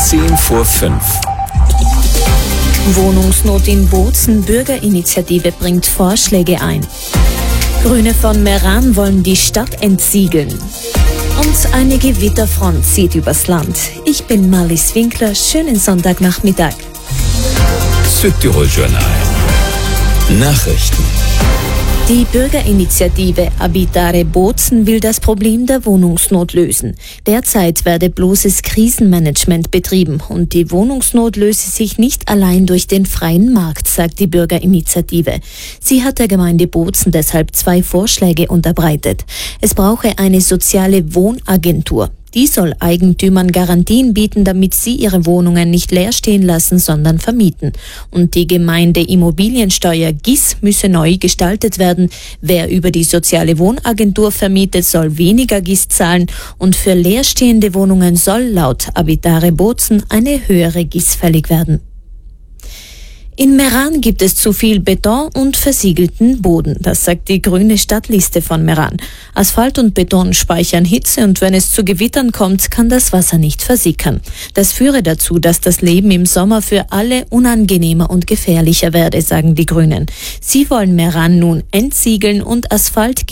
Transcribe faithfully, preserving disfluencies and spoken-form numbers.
Zehn vor fünf. Wohnungsnot in Bozen, Bürgerinitiative bringt Vorschläge ein. Grüne von Meran wollen die Stadt entsiegeln. Und eine Gewitterfront zieht übers Land. Ich bin Marlies Winkler, schönen Sonntagnachmittag. Südtirol Journal. Nachrichten. Die Bürgerinitiative Abitare Bozen will das Problem der Wohnungsnot lösen. Derzeit werde bloßes Krisenmanagement betrieben und die Wohnungsnot löse sich nicht allein durch den freien Markt, sagt die Bürgerinitiative. Sie hat der Gemeinde Bozen deshalb zwei Vorschläge unterbreitet. Es brauche eine soziale Wohnagentur. Die soll Eigentümern Garantien bieten, damit sie ihre Wohnungen nicht leer stehen lassen, sondern vermieten. Und die Gemeindeimmobiliensteuer G I S müsse neu gestaltet werden. Wer über die soziale Wohnagentur vermietet, soll weniger G I S zahlen. Und für leerstehende Wohnungen soll laut Abitare Bozen eine höhere G I S fällig werden. In Meran gibt es zu viel Beton und versiegelten Boden. Das sagt die grüne Stadtliste von Meran. Asphalt und Beton speichern Hitze und wenn es zu Gewittern kommt, kann das Wasser nicht versickern. Das führe dazu, dass das Leben im Sommer für alle unangenehmer und gefährlicher werde, sagen die Grünen. Sie wollen Meran nun entsiegeln und Asphalt